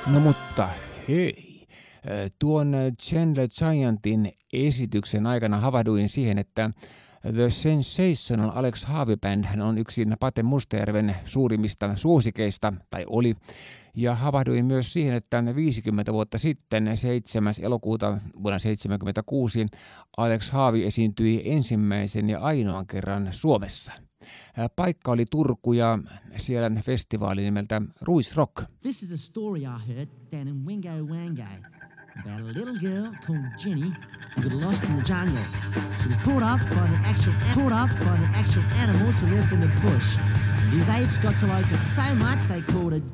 No mutta hei, tuon Chandler Giantin esityksen aikana havahduin siihen, että The Sensational Alex Harvey Band on yksi Pate Mustajärven suurimmista suosikeista, tai oli, ja havahduin myös siihen, että 50 vuotta sitten, 7. elokuuta vuonna 1976, Alex Harvey esiintyi ensimmäisen ja ainoan kerran Suomessa. Paikka oli Turku ja siellä festivaali nimeltä Ruisrock. This is a story I heard down in Wingo Wango about a little girl called Jenny who got lost in the jungle. She was brought up by the actual animals who lived in the bush. These apes got to like her so much they called her